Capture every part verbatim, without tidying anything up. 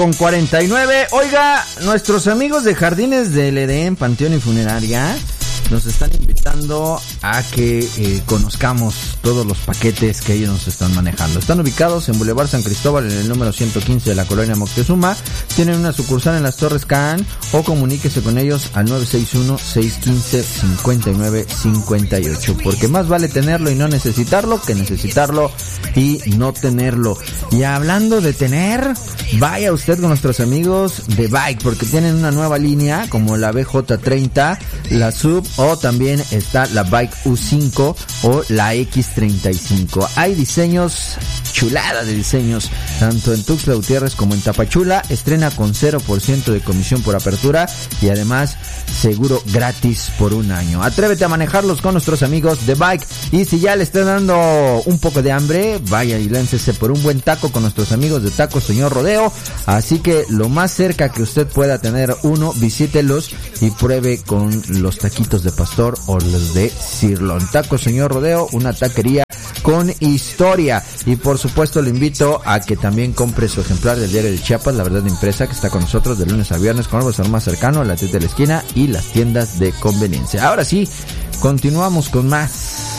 Con cuarenta y nueve, oiga, nuestros amigos de Jardines del Edén, Panteón y Funeraria, nos están invitando a que eh, conozcamos todos los paquetes que ellos nos están manejando. Están ubicados en Boulevard San Cristóbal, en el número ciento quince de la colonia Moctezuma. Tienen una sucursal en las Torres Caán, o comuníquese con ellos al nueve seis uno, seis uno cinco, cinco nueve cinco ocho, porque más vale tenerlo y no necesitarlo que necesitarlo y no tenerlo. Y hablando de tener, vaya usted con nuestros amigos de Bike, porque tienen una nueva línea como la B J treinta, la Sub, o también está la Bike U cinco o la X treinta y cinco. Hay diseños, chulada de diseños, tanto en Tuxtla Gutiérrez como en Tapachula. Estrena con cero por ciento de comisión por apertura y además seguro gratis por un año. Atrévete a manejarlos con nuestros amigos de Bike. Y si ya le está dando un poco de hambre, vaya y láncese por un buen taco con nuestros amigos de Tacos Señor Rodeo. Así que lo más cerca que usted pueda tener uno, visítelos y pruebe con los taquitos de pastor o los de sirloin. Tacos Señor Rodeo, una taquería con historia. Y por supuesto le invito a que también compre su ejemplar del diario de Chiapas, La Verdad Impresa, que está con nosotros de lunes a viernes con el bazar más cercano, la tienda de la esquina y las tiendas de conveniencia. Ahora sí, continuamos con más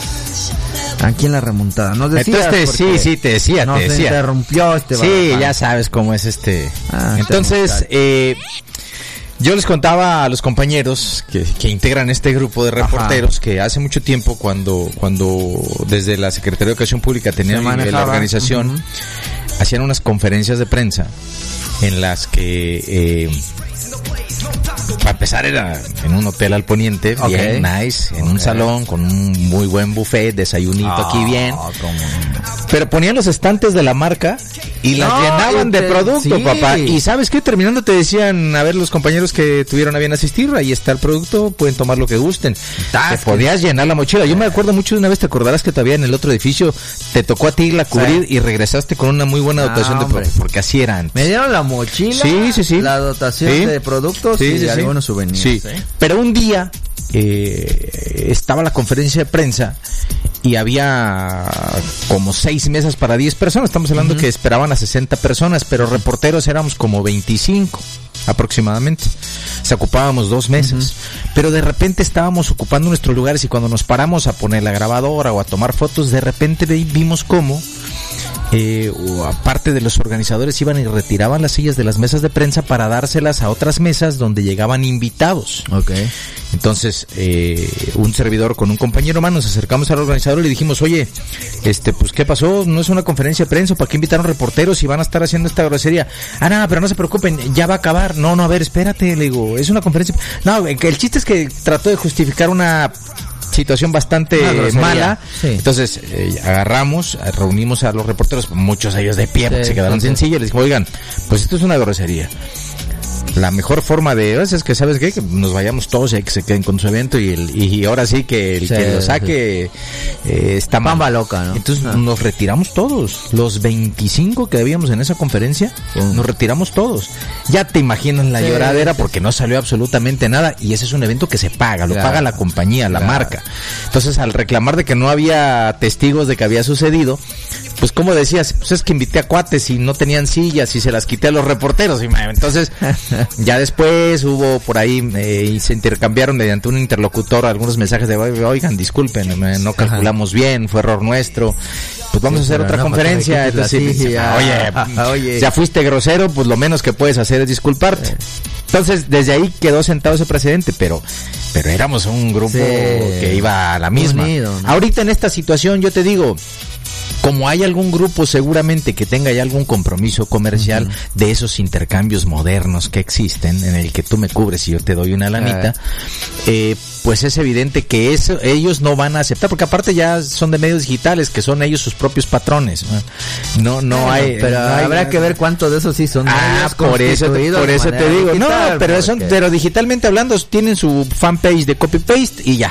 aquí en la remontada. Nos decías, entonces, sí, sí, te decía, nos te decía. interrumpió este Sí, barbazo. ya sabes cómo es este. Ah, entonces, eh, yo les contaba a los compañeros que, que integran este grupo de reporteros, ajá, que hace mucho tiempo, cuando cuando desde la Secretaría de Educación Pública tenían la organización, uh-huh, hacían unas conferencias de prensa en las que, eh, para empezar, era en un hotel al poniente, okay, bien nice, en okay, un salón con un muy buen buffet, desayunito, oh, aquí bien. Cómo. Pero ponían los estantes de la marca y las no, llenaban de producto, sí, papá. Y sabes qué, terminando te decían, a ver, los compañeros que tuvieron a bien asistir, ahí está el producto, pueden tomar lo que gusten. Te podías llenar la mochila. Yo me acuerdo mucho de una vez, te acordarás que todavía en el otro edificio te tocó a ti la cubrir, sí, y regresaste con una muy buena dotación, no, de productos, porque así era antes. Me dieron la mochila, sí, sí, sí, la dotación, sí, de productos, sí, y sí, algunos sí, souvenirs. Sí. ¿Eh? Pero un día eh, estaba la conferencia de prensa y había como seis mesas para diez personas. Estamos hablando, uh-huh, que esperaban a sesenta personas, pero reporteros éramos como veinticinco aproximadamente. Se ocupábamos dos mesas, uh-huh, pero de repente estábamos ocupando nuestros lugares y cuando nos paramos a poner la grabadora o a tomar fotos, de repente vimos cómo Eh, o aparte de los organizadores iban y retiraban las sillas de las mesas de prensa para dárselas a otras mesas donde llegaban invitados. Okay. Entonces, eh, un servidor con un compañero más nos acercamos al organizador y le dijimos, oye, este, pues, ¿qué pasó? ¿No es una conferencia de prensa? ¿Para qué invitaron reporteros y van a estar haciendo esta grosería? Ah, nada, pero no se preocupen, ya va a acabar. No, no, a ver, espérate, le digo, es una conferencia. No, el chiste es que trató de justificar una situación bastante mala, sí. Entonces eh, agarramos, reunimos a los reporteros, muchos de ellos de pie, porque sí, se quedaron sí, sin silla, les dijimos, oigan, pues esto es una grosería. La mejor forma de es que, ¿sabes qué? Que nos vayamos todos y que se queden con su evento y el, y ahora sí que el sí, que lo saque sí, eh, está mal. Pamba loca, ¿no? Entonces ah. nos retiramos todos, los veinticinco que habíamos en esa conferencia, uh. nos retiramos todos. Ya te imaginas la sí, lloradera, sí, porque no salió absolutamente nada y ese es un evento que se paga, lo claro, paga la compañía, la claro, marca. Entonces, al reclamar de que no había testigos de que había sucedido, pues como decías, pues es que invité a cuates y no tenían sillas y se las quité a los reporteros. Y entonces ya después hubo por ahí eh, y se intercambiaron mediante un interlocutor algunos mensajes de, oigan, disculpen, no calculamos bien, fue error nuestro, pues vamos sí, a hacer otra no, no, entonces, sí, ya, oye, oye, ya fuiste grosero, pues lo menos que puedes hacer es disculparte. Entonces desde ahí quedó sentado ese precedente, pero pero éramos un grupo sí, que iba a la misma. Unido, ¿no? Ahorita en esta situación yo te digo, como hay algún grupo seguramente que tenga ya algún compromiso comercial, uh-huh, de esos intercambios modernos que existen, en el que tú me cubres y yo te doy una lanita, uh-huh, eh, pues es evidente que eso ellos no van a aceptar, porque aparte ya son de medios digitales, que son ellos sus propios patrones. No, no bueno, hay, pero no habrá hay, que ver cuántos de esos sí son. Ah, por eso, por eso te digo. Digital, no, pero son, pero digitalmente hablando tienen su fanpage de copy paste y ya.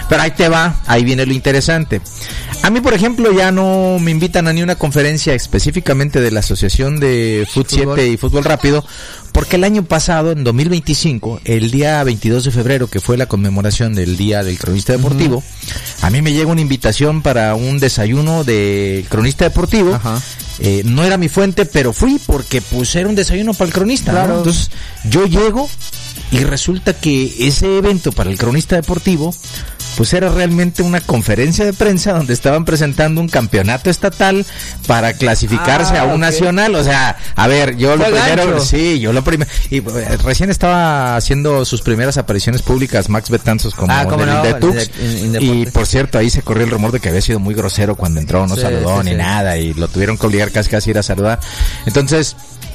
Pero ahí te va, ahí viene lo interesante. A mí, por ejemplo, ya no me invitan a ni una conferencia específicamente de la Asociación de Fut siete y Fútbol Rápido, porque el año pasado, en dos mil veinticinco, el día veintidós de febrero, que fue la conmemoración del Día del Cronista Deportivo, uh-huh. a mí me llega una invitación para un desayuno del cronista deportivo. Ajá. Eh, no era mi fuente, pero fui porque pues era un desayuno para el cronista, claro. ¿no? Entonces yo llego y resulta que ese evento para el cronista deportivo pues era realmente una conferencia de prensa donde estaban presentando un campeonato estatal para clasificarse ah, a un okay. nacional. O sea, a ver, yo lo primero, gancho. sí, yo lo primero, y eh, recién estaba haciendo sus primeras apariciones públicas Max Betanzos como ah, en el no, de Tux, en, en y por cierto, ahí se corrió el rumor de que había sido muy grosero cuando entró, no sí, saludó sí, ni sí. nada, y lo tuvieron que obligar casi casi a ir a saludar. Entonces,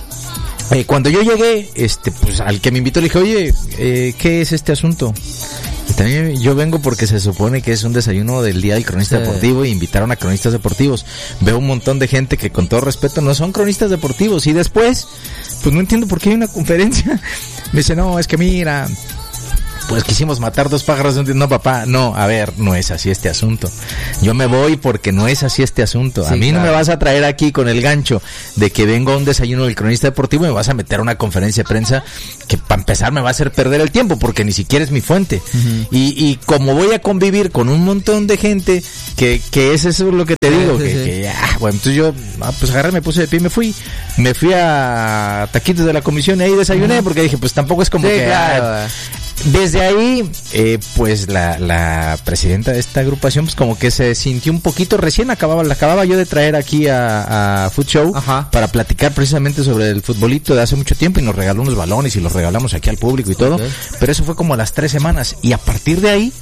eh, cuando yo llegué, este, pues al que me invitó le dije, oye, eh, ¿qué es este asunto? Y también yo vengo porque se supone que es un desayuno del Día del Cronista sí. Deportivo y invitaron a cronistas deportivos. Veo un montón de gente que con todo respeto no son cronistas deportivos y después, pues no entiendo por qué hay una conferencia. Me dice, no, es que mira, pues quisimos matar dos pájaros de un tiro. No, papá, no, a ver, no es así este asunto. Yo me voy porque no es así este asunto. Sí, a mí claro. no me vas a traer aquí con el gancho de que vengo a un desayuno del cronista deportivo y me vas a meter a una conferencia de prensa que para empezar me va a hacer perder el tiempo porque ni siquiera es mi fuente. Uh-huh. Y, y como voy a convivir con un montón de gente que, que es eso lo que te digo, sí, que, sí. que ah, bueno, entonces yo, ah, pues agarré, me puse de pie y me fui. Me fui a Taquitos de la Comisión y ahí desayuné uh-huh. porque dije, pues tampoco es como sí, que... Claro. Ah, desde ahí, eh, pues la, la presidenta de esta agrupación, pues como que se sintió un poquito, recién acababa, la acababa yo de traer aquí a, a Food Show Ajá. para platicar precisamente sobre el futbolito de hace mucho tiempo y nos regaló unos balones y los regalamos aquí al público y todo, okay. pero eso fue como a las tres semanas y a partir de ahí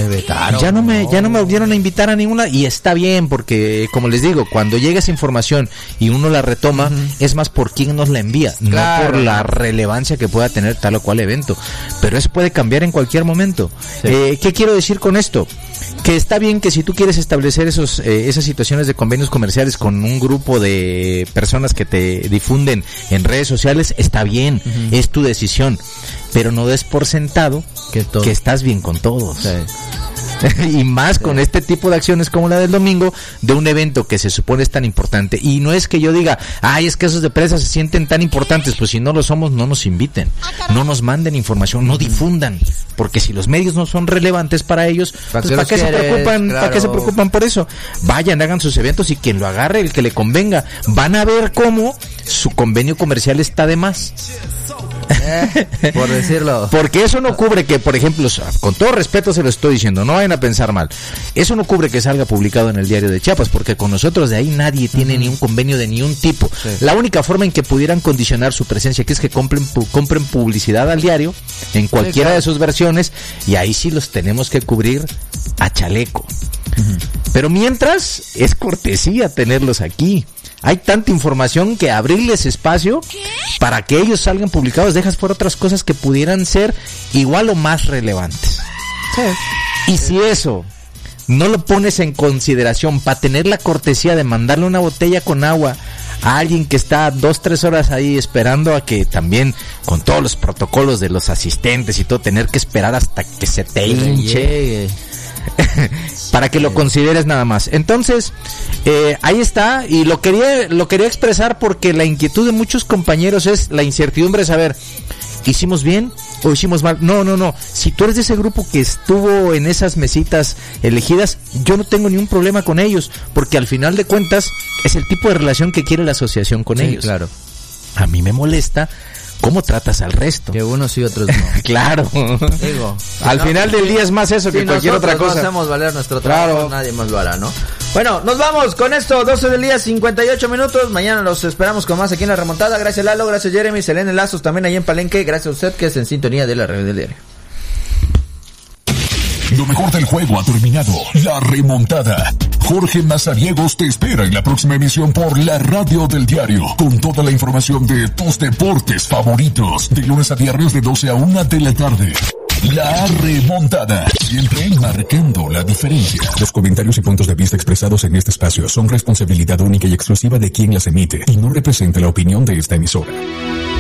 ya no me, ya no me volvieron a invitar a ninguna y está bien porque como les digo, cuando llega esa información y uno la retoma, uh-huh. es más por quién nos la envía, claro. no por la relevancia que pueda tener tal o cual evento, pero eso puede cambiar en cualquier momento. Sí. Eh, ¿qué quiero decir con esto? Que está bien que si tú quieres establecer esos eh, esas situaciones de convenios comerciales con un grupo de personas que te difunden en redes sociales, está bien, uh-huh. es tu decisión, pero no des por sentado que, todo. que estás bien con todos. Sí. Y más sí. con este tipo de acciones como la del domingo, de un evento que se supone es tan importante. Y no es que yo diga, ay, es que esos de prensa se sienten tan importantes. Pues si no lo somos, no nos inviten, no nos manden información, no difundan, porque si los medios no son relevantes para ellos, ¿para pues, qué, qué se preocupan? Claro. ¿Para qué se preocupan por eso? Vayan, hagan sus eventos y quien lo agarre, el que le convenga, van a ver cómo su convenio comercial está de más. Eh, por decirlo. Porque eso no cubre que, por ejemplo, con todo respeto se lo estoy diciendo, no vayan a pensar mal, eso no cubre que salga publicado en el Diario de Chiapas, porque con nosotros de ahí nadie tiene uh-huh. ni un convenio de ni un tipo. Sí. La única forma en que pudieran condicionar su presencia aquí es que compren, pu- compren publicidad al diario en cualquiera sí, claro. de sus versiones, y ahí sí los tenemos que cubrir a chaleco. Uh-huh. Pero mientras, es cortesía tenerlos aquí. Hay tanta información que abrirles espacio para que ellos salgan publicados, dejas por otras cosas que pudieran ser igual o más relevantes. Sí. Y si eso no lo pones en consideración para tener la cortesía de mandarle una botella con agua a alguien que está dos, tres horas ahí esperando a que también, con todos los protocolos de los asistentes y todo, tener que esperar hasta que se te hinche para que lo consideres nada más. Entonces, eh, ahí está, y lo quería, lo quería expresar porque la inquietud de muchos compañeros es la incertidumbre de saber, ¿hicimos bien o hicimos mal? No, no, no. Si tú eres de ese grupo que estuvo en esas mesitas elegidas, yo no tengo ningún problema con ellos, porque al final de cuentas es el tipo de relación que quiere la asociación con sí, ellos. Claro. A mí me molesta cómo tratas al resto. Que unos y otros no. Claro. Digo, al no, final del día es más eso si que cualquier otra cosa. Si nosotros no hacemos valer nuestro trabajo, claro. nadie más lo hará, ¿no? Bueno, nos vamos con esto, doce del día, cincuenta y ocho minutos. Mañana los esperamos con más aquí en La Remontada. Gracias Lalo, gracias Jeremy, Selene Lazos también ahí en Palenque. Gracias a usted que es en sintonía de la Radio del Diario. Lo mejor del juego ha terminado. La Remontada. Jorge Mazariegos te espera en la próxima emisión por la Radio del Diario, con toda la información de tus deportes favoritos, de lunes a viernes de doce a una de la tarde. La Remontada, siempre marcando la diferencia. Los comentarios y puntos de vista expresados en este espacio son responsabilidad única y exclusiva de quien las emite y no representa la opinión de esta emisora.